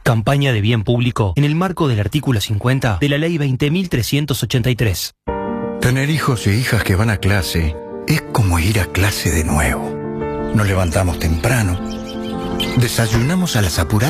Campaña de bien público en el marco del artículo 50 de la Ley 20.383. Tener hijos e hijas que van a clase es como ir a clase de nuevo. Nos levantamos temprano, desayunamos a las apuradas